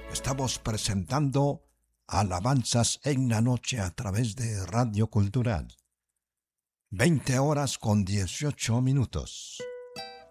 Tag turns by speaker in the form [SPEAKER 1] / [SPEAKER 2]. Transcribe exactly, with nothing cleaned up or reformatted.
[SPEAKER 1] Estamos presentando Alabanzas en la Noche a través de Radio Cultural. veinte horas con dieciocho minutos.